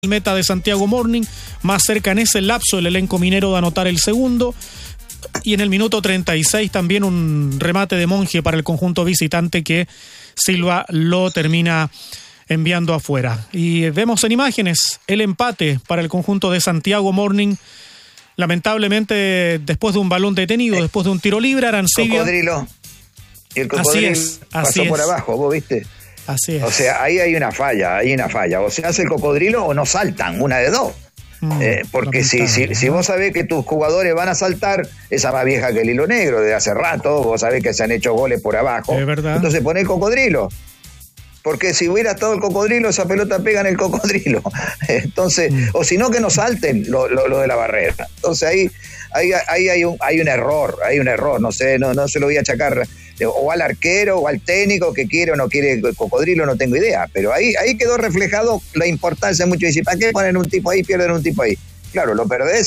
meta de Santiago Morning, más cerca en ese lapso el elenco minero de anotar el segundo, y en el minuto 36 también un remate de Monje para el conjunto visitante que Silva lo termina enviando afuera. Y vemos en imágenes el empate para el conjunto de Santiago Morning, lamentablemente después de un balón detenido, después de un tiro libre. Arancibia. Cocodrilo. Y el cocodrilo pasó por abajo, vos viste. Así es. O sea, ahí hay una falla. O se hace el cocodrilo o no saltan, una de dos. Porque si vos sabés que tus jugadores van a saltar, esa más vieja que el hilo negro de hace rato, vos sabés que se han hecho goles por abajo. Es verdad. Entonces poné el cocodrilo. Porque si hubiera estado el cocodrilo, esa pelota pega en el cocodrilo. Entonces, o si no, que no salten lo de la barrera. Entonces ahí hay un error, no sé, no se lo voy a achacar o al arquero o al técnico que quiere o no quiere el cocodrilo, no tengo idea, pero ahí quedó reflejado la importancia. Muchos dicen, ¿para qué ponen un tipo ahí, pierden un tipo ahí? Claro, lo perdés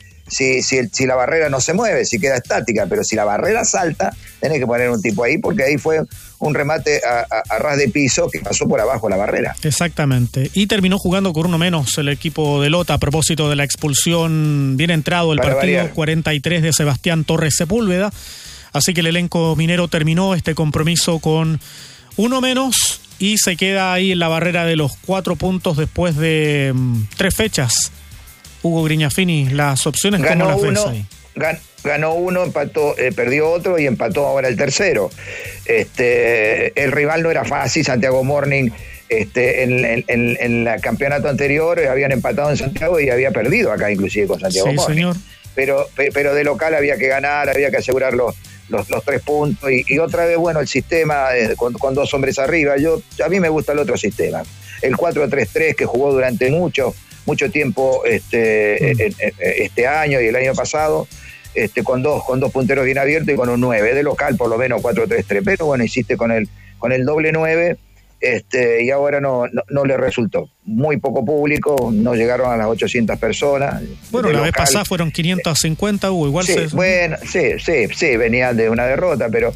si la barrera no se mueve, si queda estática, pero si la barrera salta, tenés que poner un tipo ahí, porque ahí fue un remate a ras de piso que pasó por abajo la barrera. Exactamente, y terminó jugando con uno menos el equipo de Lota a propósito de la expulsión bien entrado el partido variar. 43 de Sebastián Torres Sepúlveda. Así que el elenco minero terminó este compromiso con uno menos y se queda ahí en la barrera de los 4 puntos después de 3 fechas. Hugo Grignafini, las opciones, ¿cómo las ves ahí? Ganó uno, empató, perdió otro y empató ahora el tercero. El rival no era fácil. Santiago Morning en el campeonato anterior habían empatado en Santiago y había perdido acá inclusive con Santiago Morning. Señor. Pero de local había que ganar, había que asegurar los 3 puntos y otra vez, bueno, el sistema con 2 hombres arriba. A mí me gusta el otro sistema, el 4-3-3 que jugó durante mucho tiempo este año y el año pasado, con dos punteros bien abiertos y con un 9 de local, por lo menos 4-3-3, pero bueno, hiciste con el doble 9. Y ahora no le resultó. Muy poco público, no llegaron a las 800 personas. Bueno, la vez pasada fueron 550, Hugo, igual. Sí, bueno, sí, venían de una derrota, pero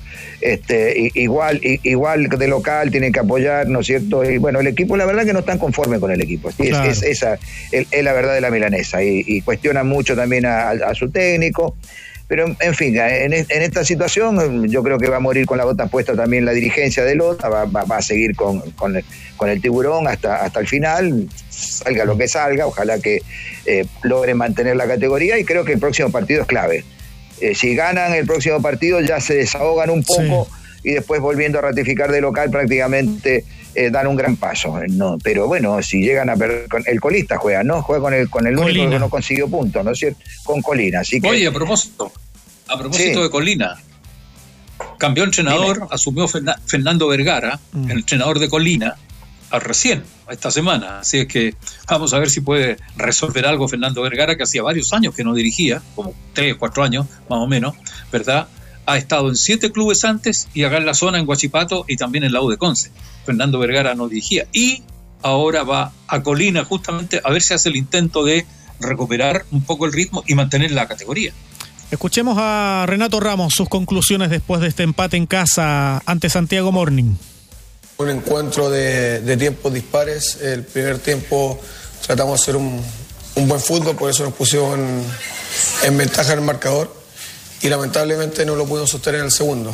igual de local tienen que apoyar, ¿no es cierto? Y bueno, el equipo, la verdad que no están conformes con el equipo. Sí, claro. Esa es la verdad de la milanesa, y cuestionan mucho también a su técnico. Pero, en fin, en esta situación yo creo que va a morir con la bota puesta también la dirigencia de Lota, va a seguir con el tiburón hasta el final, salga lo que salga, ojalá que logren mantener la categoría, y creo que el próximo partido es clave. Si ganan el próximo partido ya se desahogan un poco, sí. Y después volviendo a ratificar de local prácticamente dan un gran paso. No, pero bueno, si llegan a perder, el colista juega con el único que no consiguió puntos, ¿no es cierto? Con Colina. Así que, oye, a propósito sí. De Colina, cambió entrenador. Dime. Asumió Fernando Vergara, el entrenador de Colina, recién, esta semana. Así es que vamos a ver si puede resolver algo Fernando Vergara, que hacía varios años que no dirigía, como 3 o 4 años más o menos, ¿verdad? Ha estado en 7 clubes antes, y acá en la zona, en Huachipato, y también en la U de Conce. Fernando Vergara no dirigía, y ahora va a Colina justamente a ver si hace el intento de recuperar un poco el ritmo y mantener la categoría. Escuchemos a Renato Ramos, sus conclusiones después de este empate en casa ante Santiago Morning. Un encuentro de tiempos dispares. El primer tiempo tratamos de hacer un buen fútbol, por eso nos pusimos en ventaja en el marcador, y lamentablemente no lo pudimos sostener en el segundo.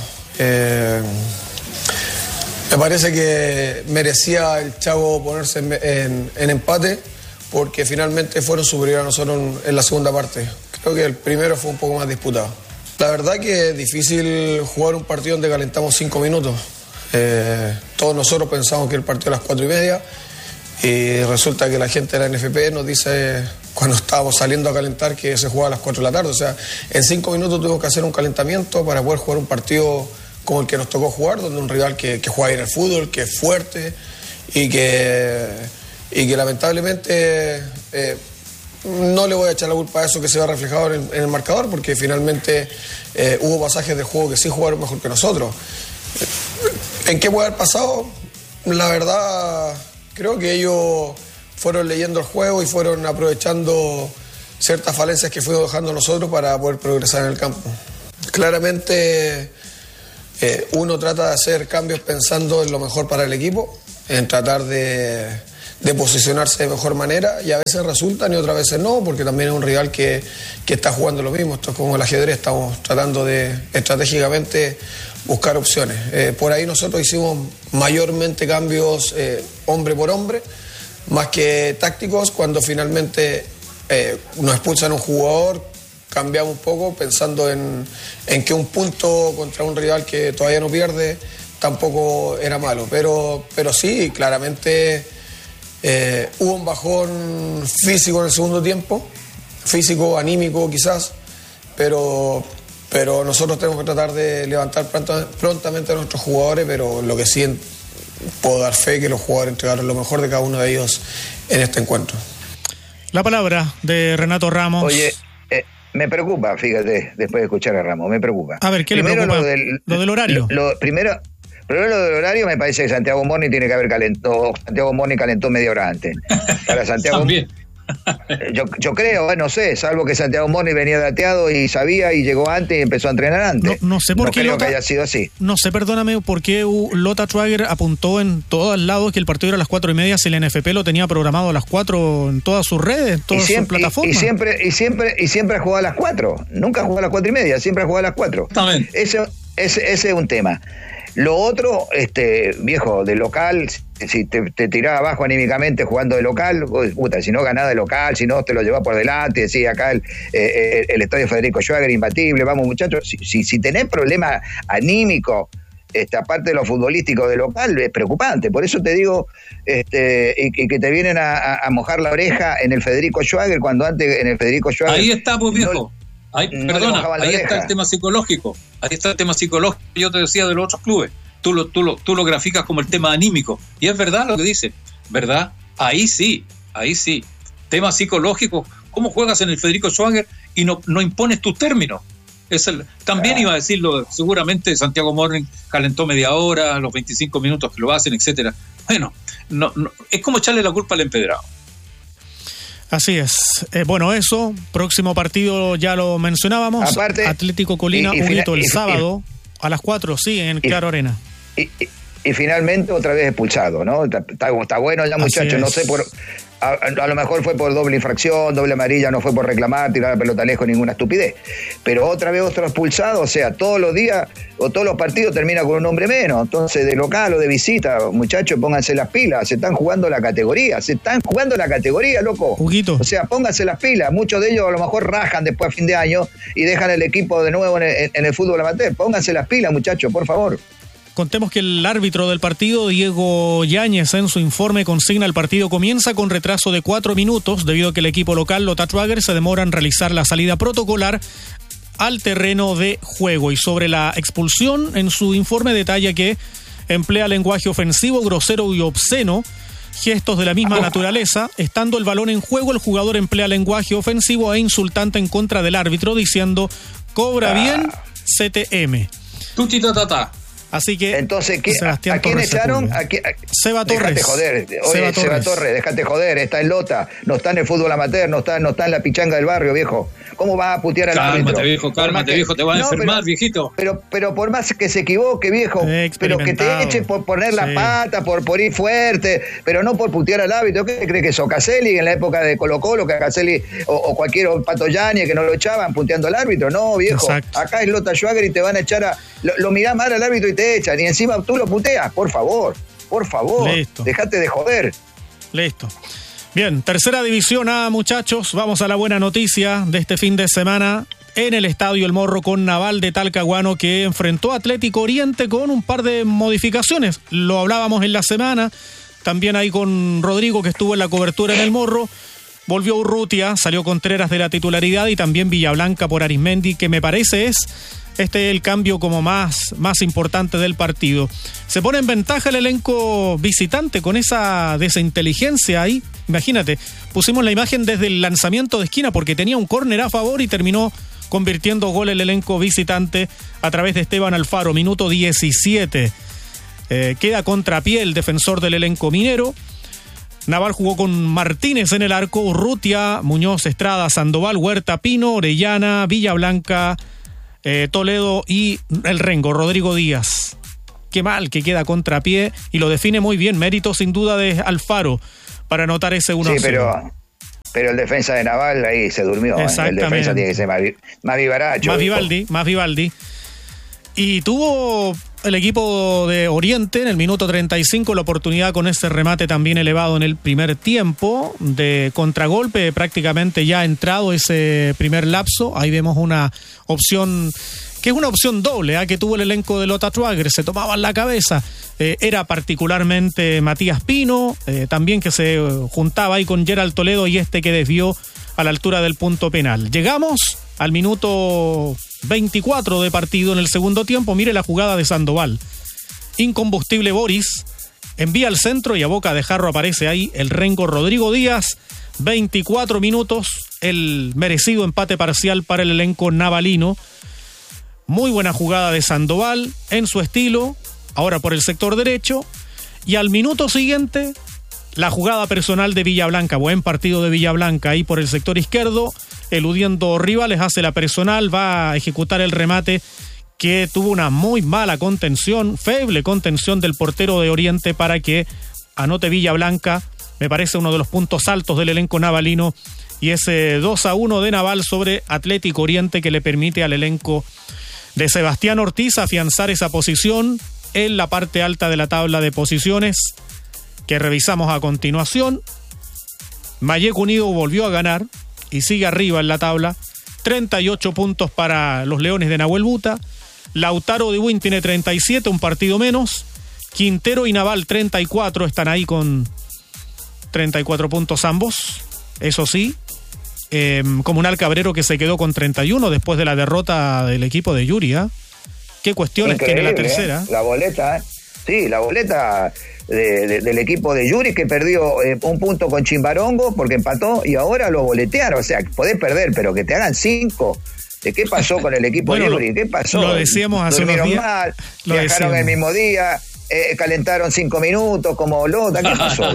Me parece que merecía el Chavo ponerse en empate, porque finalmente fueron superiores a nosotros en la segunda parte. Creo que el primero fue un poco más disputado. La verdad que es difícil jugar un partido donde calentamos 5 minutos. Todos nosotros pensamos que el partido a las 4:30, y resulta que la gente de la NFP nos dice, cuando estábamos saliendo a calentar, que se jugaba a las 4 de la tarde. O sea, en 5 minutos tuvimos que hacer un calentamiento para poder jugar un partido como el que nos tocó jugar, donde un rival que juega bien el fútbol, que es fuerte, y que lamentablemente no le voy a echar la culpa a eso que se ve reflejado en el marcador, porque finalmente hubo pasajes del juego que sí jugaron mejor que nosotros. ¿En qué puede haber pasado? La verdad, creo que ellos fueron leyendo el juego y fueron aprovechando ciertas falencias que fuimos dejando nosotros para poder progresar en el campo. Claramente uno trata de hacer cambios pensando en lo mejor para el equipo, en tratar de posicionarse de mejor manera, y a veces resultan y otras veces no, porque también es un rival que está jugando lo mismo. Esto es como el ajedrez, estamos tratando de estratégicamente buscar opciones. Por ahí nosotros hicimos mayormente cambios hombre por hombre, más que tácticos. Cuando finalmente nos expulsan un jugador, cambiamos un poco pensando en que un punto contra un rival que todavía no pierde tampoco era malo, pero sí, claramente hubo un bajón físico en el segundo tiempo, físico, anímico quizás, pero nosotros tenemos que tratar de levantar prontamente a nuestros jugadores, pero lo que sí puedo dar fe que los jugadores entregaron lo mejor de cada uno de ellos en este encuentro. La palabra de Renato Ramos. Oye, me preocupa, fíjate, después de escuchar a Ramos, me preocupa. A ver, ¿qué primero le preocupa? Lo del horario. Primero lo del horario, me parece que Santiago Morni tiene que haber calentado. Santiago Morni calentó media hora antes. Para Santiago. También. Yo creo, no sé, salvo que Santiago Morni venía dateado y sabía y llegó antes y empezó a entrenar antes. No sé por qué creo que haya sido así. No sé, perdóname, por qué Lota Schwager apuntó en todos lados que el partido era a las 4:30 si el NFP lo tenía programado a las 4 en todas sus redes, en todas sus plataformas. Y siempre ha jugado a las 4. Nunca ha jugado a las 4:30, siempre ha jugado a las 4. También. Ese es un tema. Lo otro, viejo, de local, si te tiraba abajo anímicamente jugando de local, puta, si no ganás de local, si no te lo llevás por delante, decís acá el estadio Federico Schwager imbatible, vamos muchachos, si tenés problemas anímicos, aparte de lo futbolístico de local, es preocupante. Por eso te digo, y que te vienen a mojar la oreja en el Federico Schwager, cuando antes en el Federico Schwager... Ahí está, pues viejo. Ahí está el tema psicológico. Ahí está el tema psicológico. Yo te decía de los otros clubes. Tú lo graficas como el tema anímico. Y es verdad lo que dice, ¿verdad? Ahí sí. Tema psicológico. ¿Cómo juegas en el Federico Schwager y no impones tus términos? También iba a decirlo, seguramente Santiago Morning calentó media hora, los 25 minutos que lo hacen, etcétera. Bueno, no, es como echarle la culpa al empedrado. Así es. Bueno, eso, próximo partido ya lo mencionábamos. Aparte, Atlético Colina, Unito el sábado a las 4, sí, en Claro Arena. Y finalmente otra vez expulsado, ¿no? Está bueno ya, muchachos, no sé, a lo mejor fue por doble infracción, doble amarilla, no fue por reclamar, tirar la pelota lejos, ninguna estupidez. Pero otra vez otro expulsado, o sea, todos los días o todos los partidos termina con un hombre menos. Entonces, de local o de visita, muchachos, pónganse las pilas, se están jugando la categoría, loco. Huguito. O sea, pónganse las pilas. Muchos de ellos a lo mejor rajan después a fin de año y dejan el equipo de nuevo en el fútbol amateur. Pónganse las pilas, muchachos, por favor. Contemos que el árbitro del partido, Diego Yáñez, en su informe consigna el partido comienza con retraso de 4 minutos debido a que el equipo local, Lota Schwager, se demora en realizar la salida protocolar al terreno de juego. Y sobre la expulsión, en su informe detalla que emplea lenguaje ofensivo, grosero y obsceno, gestos de la misma naturaleza. Estando el balón en juego, el jugador emplea lenguaje ofensivo e insultante en contra del árbitro, diciendo "cobra bien, CTM". Tutitata. Así que entonces, ¿a quién echaron? Seba Torres. Dejate joder. Oye, Seba Torres, dejate joder. Está en Lota, no está en el fútbol amateur, no está en la pichanga del barrio, viejo. ¿Cómo vas a putear al árbitro? Cálmate, viejo, te vas a enfermar, viejito. Pero por más que se equivoque, viejo, pero que te eche por poner la pata, por ir fuerte, pero no por putear al árbitro. ¿Qué crees que eso? Caselli en la época de Colo Colo, que a Caselli o cualquier Pato Yáñez que no lo echaban puteando al árbitro? No, viejo. Exacto. Acá es Lota Schwager y te van a echar lo mirás mal al árbitro y te echan, y encima tú lo puteas. Por favor. Listo. Dejate de joder. Listo. Bien, tercera división A, muchachos. Vamos a la buena noticia de este fin de semana en el Estadio El Morro con Naval de Talcahuano, que enfrentó a Atlético Oriente con un par de modificaciones. Lo hablábamos en la semana, también ahí con Rodrigo, que estuvo en la cobertura en El Morro. Volvió Urrutia, salió Contreras de la titularidad y también Villablanca por Arismendi, que me parece es el cambio como más importante del partido. Se pone en ventaja el elenco visitante con esa desinteligencia ahí. Imagínate, pusimos la imagen desde el lanzamiento de esquina porque tenía un córner a favor y terminó convirtiendo gol el elenco visitante a través de Esteban Alfaro, minuto 17. Queda contrapié el defensor del elenco minero. Naval jugó con Martínez en el arco, Urrutia, Muñoz, Estrada, Sandoval, Huerta, Pino, Orellana, Villablanca, Toledo y el Rengo, Rodrigo Díaz. Qué mal que queda contrapié y lo define muy bien, mérito sin duda de Alfaro. para anotar ese 1-0. Sí, pero el defensa de Naval ahí se durmió. El defensa tiene que ser más vivaracho. Más Vivaldi. Y tuvo el equipo de Oriente en el minuto 35 la oportunidad con ese remate también elevado en el primer tiempo de contragolpe, prácticamente ya entrado ese primer lapso. Ahí vemos una opción que es una opción doble, que tuvo el elenco de Lota Schwager, se tomaban la cabeza. Era particularmente Matías Pino, también que se juntaba ahí con Gerald Toledo y que desvió a la altura del punto penal. Llegamos al minuto 24 de partido en el segundo tiempo. Mire la jugada de Sandoval. Incombustible Boris envía al centro y a boca de jarro aparece ahí el rengo Rodrigo Díaz. 24 minutos, el merecido empate parcial para el elenco navalino. Muy buena jugada de Sandoval en su estilo, ahora por el sector derecho. Y al minuto siguiente, la jugada personal de Villablanca. Buen partido de Villablanca ahí por el sector izquierdo, eludiendo rivales, hace la personal, va a ejecutar el remate que tuvo una muy mala contención, feble contención del portero de Oriente para que anote Villablanca. Me parece uno de los puntos altos del elenco navalino, y ese 2-1 de Naval sobre Atlético Oriente que le permite al elenco de Sebastián Ortiz afianzar esa posición en la parte alta de la tabla de posiciones que revisamos a continuación. Malleco Unido volvió a ganar y sigue arriba en la tabla, 38 puntos para los Leones de Nahuel Buta. Lautaro de Win tiene 37, un partido menos. Quintero y Naval 34, están ahí con 34 puntos ambos. Eso sí, Comunal Cabrero que se quedó con 31 después de la derrota del equipo de Yuri. ¿Qué cuestiones tiene la tercera? La boleta, sí, la boleta del equipo de Yuri que perdió un punto con Chimbarongo porque empató y ahora lo boletearon. O sea, podés perder, pero que te hagan 5. ¿Qué pasó con el equipo de Yuri? ¿Qué pasó? Lo decíamos hace unos días. Mal, viajaron el mismo día, calentaron 5 minutos como Lota. ¿Qué pasó?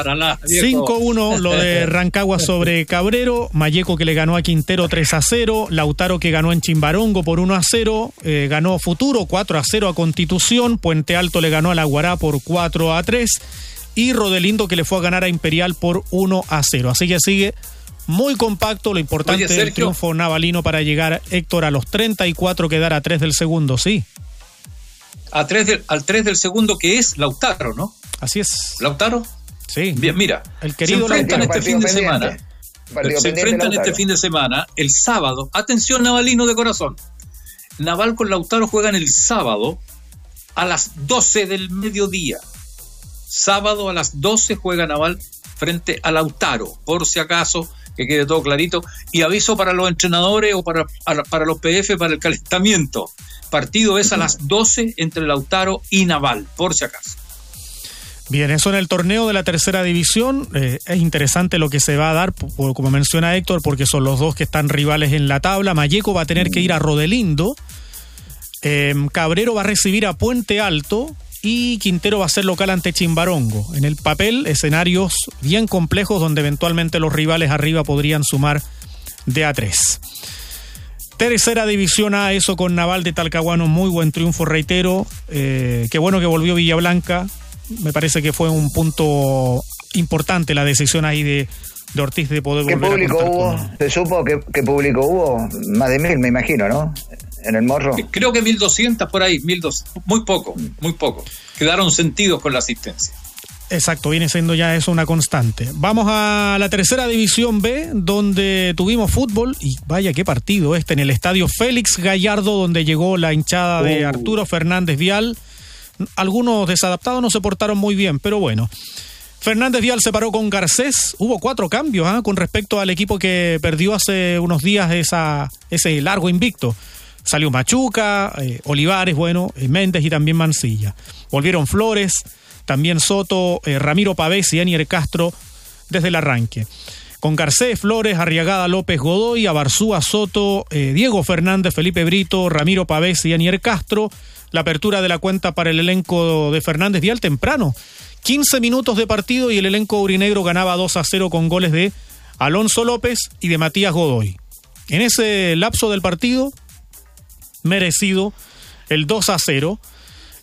5-1 lo de Rancagua sobre Cabrero. Malleco que le ganó a Quintero 3-0. Lautaro que ganó en Chimbarongo por 1-0. Ganó Futuro 4-0 a Constitución. Puente Alto le ganó a La Guará por 4-3. Y Rodelindo que le fue a ganar a Imperial por 1-0. Así que sigue muy compacto. Lo importante es el triunfo navalino para llegar, Héctor, a los 34, quedar a 3 del segundo, sí. Al 3 del segundo, que es Lautaro, ¿no? Así es. ¿Lautaro? Sí. Bien, mira, el querido se enfrentan Lautaro. este fin de semana. Se enfrentan este fin de semana, el sábado. Atención, navalino de corazón. Naval con Lautaro juegan el sábado a las 12 del mediodía. Sábado a las 12 juega Naval frente a Lautaro, por si acaso, que quede todo clarito. Y aviso para los entrenadores o para los PF para el calentamiento. Partido es a las 12 entre Lautaro y Naval, por si acaso. Bien, eso en el torneo de la tercera división. Es interesante lo que se va a dar, como menciona Héctor, porque son los dos que están rivales en la tabla. Malleco va a tener que ir a Rodelindo. Cabrero va a recibir a Puente Alto. Y Quintero va a ser local ante Chimbarongo. En el papel, escenarios bien complejos donde eventualmente los rivales arriba podrían sumar de a 3. Tercera división A, eso con Naval de Talcahuano, muy buen triunfo, reitero. Qué bueno que volvió Villablanca. Me parece que fue un punto importante la decisión ahí de Ortiz de poder volver a contar. ¿Qué público hubo? ¿Se supo qué público hubo? Más de 1.000, me imagino, ¿no? En el Morro. Creo que 1.200 por ahí, 1.200. Muy poco. Quedaron sentidos con la asistencia. Exacto, viene siendo ya eso una constante. Vamos a la tercera división B, donde tuvimos fútbol, y vaya qué partido en el estadio Félix Gallardo, donde llegó la hinchada de Arturo Fernández Vial. Algunos desadaptados no se portaron muy bien, pero bueno. Fernández Vial se paró con Garcés. Hubo 4 cambios con respecto al equipo que perdió hace unos días ese largo invicto. Salió Machuca, Olivares, Méndez y también Mancilla. Volvieron Flores, también Soto, Ramiro Pavés y Enier Castro desde el arranque. Con Garcés, Flores, Arriagada, López, Godoy, Abarzúa, Soto, Diego Fernández, Felipe Brito, Ramiro Pavés y Enier Castro. La apertura de la cuenta para el elenco de Fernández Vial temprano. 15 minutos de partido y el elenco aurinegro ganaba 2-0 con goles de Alonso López y de Matías Godoy. En ese lapso del partido, merecido el 2-0.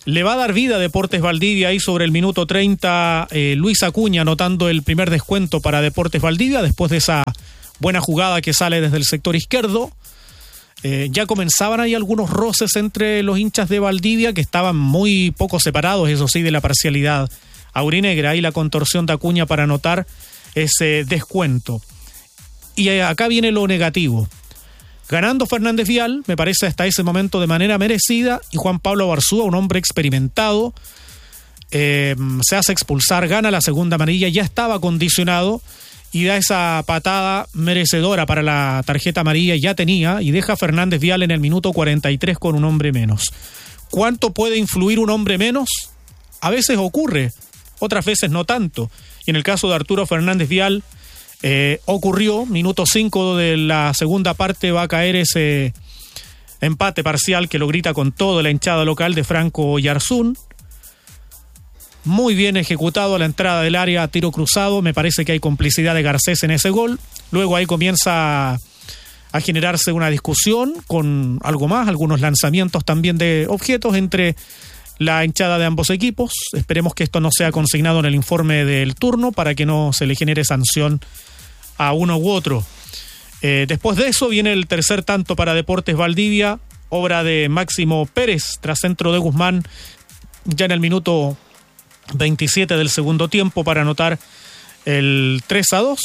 Le va a dar vida a Deportes Valdivia ahí sobre el minuto 30, Luis Acuña anotando el primer descuento para Deportes Valdivia después de esa buena jugada que sale desde el sector izquierdo. Ya comenzaban ahí algunos roces entre los hinchas de Valdivia que estaban muy poco separados, eso sí, de la parcialidad aurinegra. Ahí la contorsión de Acuña para anotar ese descuento. Y acá viene lo negativo. Ganando Fernández Vial, me parece hasta ese momento de manera merecida, y Juan Pablo Barzúa, un hombre experimentado, se hace expulsar, gana la segunda amarilla, ya estaba condicionado y da esa patada merecedora para la tarjeta amarilla, ya tenía, y deja a Fernández Vial en el minuto 43 con un hombre menos. ¿Cuánto puede influir un hombre menos? A veces ocurre, otras veces no tanto. Y en el caso de Arturo Fernández Vial, ocurrió, minuto 5 de la segunda parte va a caer ese empate parcial que lo grita con todo la hinchada local de Franco Yarzún. Muy bien ejecutado a la entrada del área a tiro cruzado, me parece que hay complicidad de Garcés en ese gol. Luego ahí comienza a generarse una discusión con algo más, algunos lanzamientos también de objetos entre la hinchada de ambos equipos. Esperemos que esto no sea consignado en el informe del turno para que no se le genere sanción a uno u otro. Después de eso viene el tercer tanto para Deportes Valdivia, obra de Máximo Pérez tras centro de Guzmán ya en el minuto 27 del segundo tiempo para anotar el 3-2.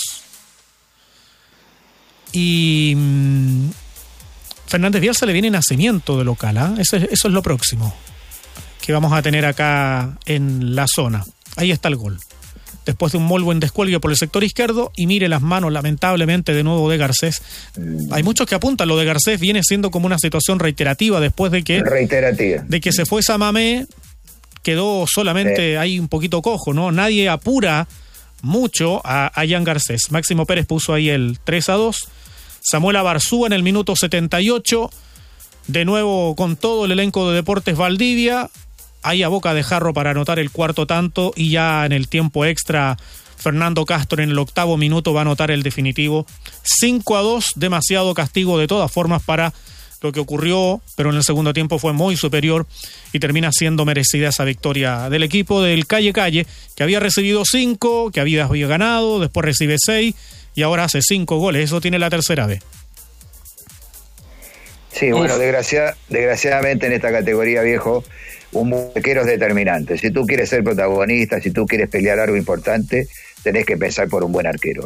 Y Fernández Vial se le viene nacimiento de local, ¿eh? Eso es lo próximo que vamos a tener acá en la zona. Ahí está el gol. Después de un muy buen descuelgue por el sector izquierdo, y mire las manos, lamentablemente, de nuevo de Garcés. Hay muchos que apuntan, lo de Garcés viene siendo como una situación reiterativa después de que se fue Samamé, quedó solamente ahí un poquito cojo, ¿no? Nadie apura mucho a Jan Garcés. Máximo Pérez puso ahí el 3-2. Samuel Barzúa en el minuto 78, de nuevo con todo el elenco de Deportes Valdivia, ahí a boca de jarro para anotar el cuarto tanto, y ya en el tiempo extra Fernando Castro en el octavo minuto va a anotar el definitivo. 5-2, demasiado castigo de todas formas para lo que ocurrió, pero en el segundo tiempo fue muy superior y termina siendo merecida esa victoria del equipo del Calle, que había recibido 5, que había ganado, después recibe 6 y ahora hace 5 goles. Eso tiene la tercera vez. Sí, bueno, desgraciadamente en esta categoría, viejo, un arquero es determinante. Si tú quieres ser protagonista, si tú quieres pelear algo importante, tenés que pensar por un buen arquero.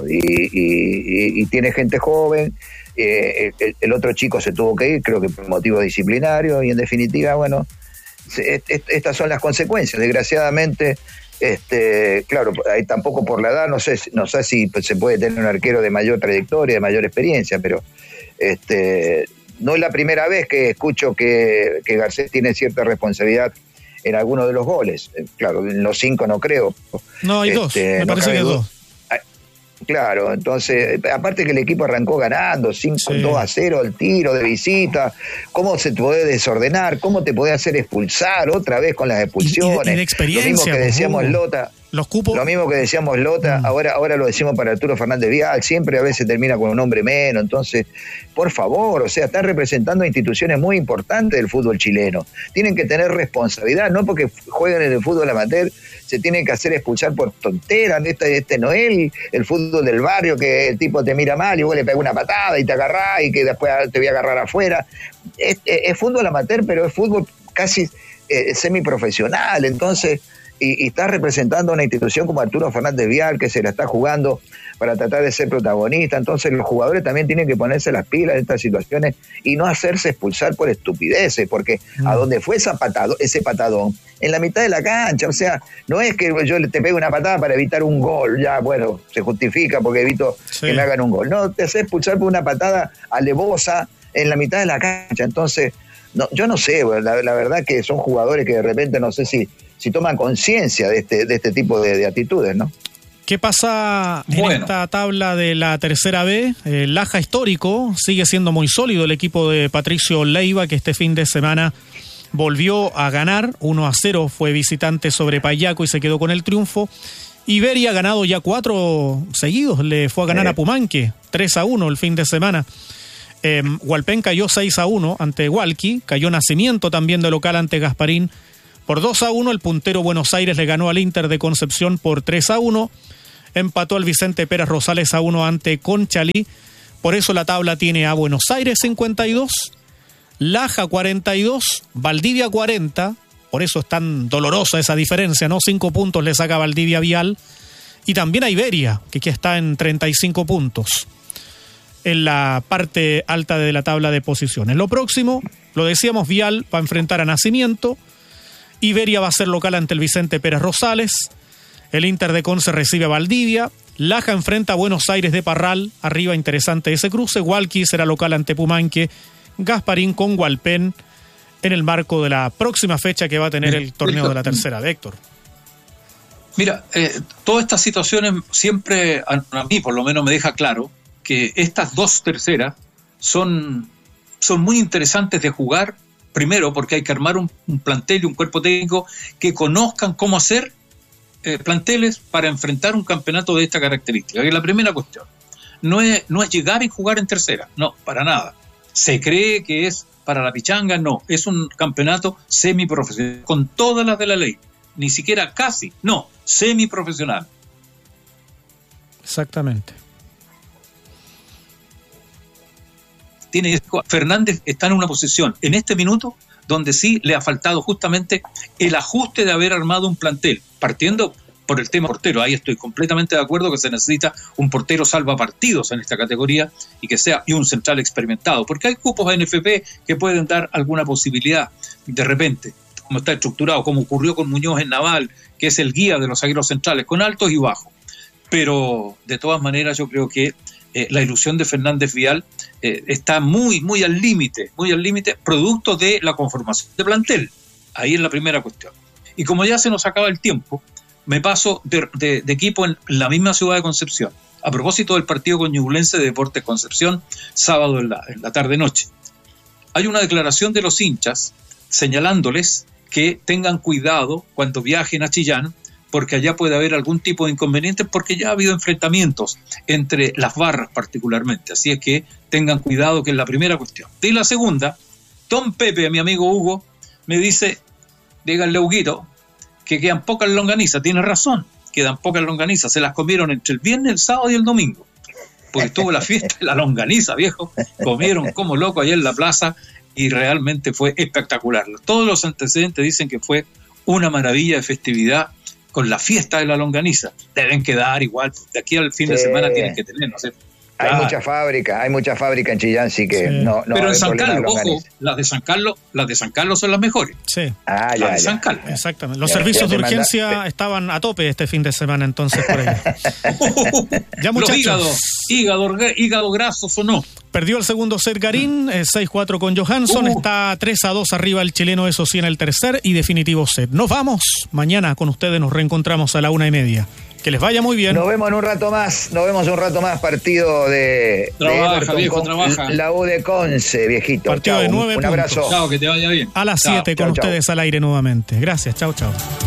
Y tiene gente joven, el otro chico se tuvo que ir, creo que por motivo disciplinario, y en definitiva, bueno, estas son las consecuencias. Desgraciadamente, claro, ahí tampoco por la edad, no sé si se puede tener un arquero de mayor trayectoria, de mayor experiencia, pero no es la primera vez que escucho que Garcés tiene cierta responsabilidad en alguno de los goles. Claro, en los 5 no creo. No, hay 2, me parece que 2. Claro, entonces, aparte que el equipo arrancó ganando 2-0 el tiro de visita, ¿cómo se te puede desordenar? ¿Cómo te puede hacer expulsar otra vez con las expulsiones? Y de experiencia. Lo mismo que decíamos Lota. Los cupos. Lo mismo que decíamos Lota, ahora lo decimos para Arturo Fernández Vial, siempre a veces termina con un hombre menos. Entonces, por favor, o sea, están representando a instituciones muy importantes del fútbol chileno. Tienen que tener responsabilidad, no porque jueguen en el fútbol amateur se tienen que hacer expulsar por tonteras. Este no es el fútbol del barrio, que el tipo te mira mal y vos le pegas una patada y te agarrás y que después te voy a agarrar afuera. Es fútbol amateur, pero es fútbol casi semiprofesional. Entonces, y está representando a una institución como Arturo Fernández Vial, que se la está jugando para tratar de ser protagonista. Entonces los jugadores también tienen que ponerse las pilas en estas situaciones y no hacerse expulsar por estupideces, porque a donde fue ese patadón, en la mitad de la cancha, o sea, no es que yo te pegue una patada para evitar un gol, ya bueno, se justifica porque evito que me hagan un gol. No, te hace expulsar por una patada alevosa en la mitad de la cancha. Entonces, no, yo no sé, la verdad que son jugadores que de repente no sé si toman conciencia de este tipo de actitudes, ¿no? ¿Qué pasa en esta tabla de la tercera B? Laja histórico, sigue siendo muy sólido el equipo de Patricio Leiva, que este fin de semana volvió a ganar, 1-0, fue visitante sobre Payaco y se quedó con el triunfo. Iberia ha ganado ya 4 seguidos, le fue a ganar a Pumanque, 3-1 el fin de semana. Hualpén cayó 6-1 ante Hualqui, cayó Nacimiento también de local ante Gasparín por 2-1. El puntero Buenos Aires le ganó al Inter de Concepción por 3-1. Empató al Vicente Pérez Rosales a 1 ante Conchalí. Por eso la tabla tiene a Buenos Aires 52, Laja 42, Valdivia 40. Por eso es tan dolorosa esa diferencia, ¿no? 5 puntos le saca Valdivia Vial. Y también a Iberia, que está en 35 puntos en la parte alta de la tabla de posiciones. Lo próximo, lo decíamos, Vial va a enfrentar a Nacimiento. Iberia va a ser local ante el Vicente Pérez Rosales. El Inter de Conce recibe a Valdivia. Laja enfrenta a Buenos Aires de Parral. Arriba, interesante ese cruce. Hualqui será local ante Pumanque. Gasparín con Hualpén en el marco de la próxima fecha que va a tener el torneo de la tercera de Héctor. Mira, todas estas situaciones siempre, a mí por lo menos me deja claro que estas dos terceras son muy interesantes de jugar. Primero, porque hay que armar un plantel y un cuerpo técnico que conozcan cómo hacer planteles para enfrentar un campeonato de esta característica. Que es la primera cuestión. No es llegar y jugar en tercera, no, para nada. Se cree que es para la pichanga, no. Es un campeonato semiprofesional, con todas las de la ley. Ni siquiera casi, no, semiprofesional. Exactamente. Fernández está en una posición en este minuto donde sí le ha faltado justamente el ajuste de haber armado un plantel, partiendo por el tema portero. Ahí estoy completamente de acuerdo que se necesita un portero salvapartidos en esta categoría y un central experimentado, porque hay cupos de NFP que pueden dar alguna posibilidad de repente, como está estructurado, como ocurrió con Muñoz en Naval, que es el guía de los zagueros centrales, con altos y bajos. Pero de todas maneras yo creo que la ilusión de Fernández Vial está muy al límite, producto de la conformación de plantel. Ahí es la primera cuestión. Y como ya se nos acaba el tiempo, me paso de equipo en la misma ciudad de Concepción. A propósito del partido con Ñublense de Deportes Concepción, sábado en la tarde-noche. Hay una declaración de los hinchas señalándoles que tengan cuidado cuando viajen a Chillán, porque allá puede haber algún tipo de inconveniente, porque ya ha habido enfrentamientos entre las barras particularmente. Así es que tengan cuidado, que es la primera cuestión. Y la segunda, Don Pepe, mi amigo Hugo, me dice, díganle, Huguito, que quedan pocas longanizas. Tiene razón, quedan pocas longanizas. Se las comieron entre el viernes, el sábado y el domingo, porque estuvo la fiesta de la longaniza, viejo. Comieron como loco allá en la plaza y realmente fue espectacular. Todos los antecedentes dicen que fue una maravilla de festividad con la fiesta de la longaniza. Deben quedar igual, de aquí al fin de semana tienen que tener, no sé. Hay mucha fábrica en Chillán, sí que no. Pero en San Carlos, ojo, las de San Carlos son las mejores. Sí. Las de San Carlos. Exactamente. Los servicios de urgencia estaban a tope este fin de semana, entonces, por ahí. Ya, muchachos. Hígado graso sonó. Perdió el segundo set Garín, 6-4 con Johansson, está 3-2 arriba el chileno, eso sí, en el tercer y definitivo set. Nos vamos, mañana con ustedes nos reencontramos a la 1:30. Que les vaya muy bien. Nos vemos un rato más, partido de trabaja, viejo, trabaja. La U de Conce, viejito. Partido de 9 un abrazo. Chao, que te vaya bien. A las 7 con ustedes al aire nuevamente. Gracias, chao.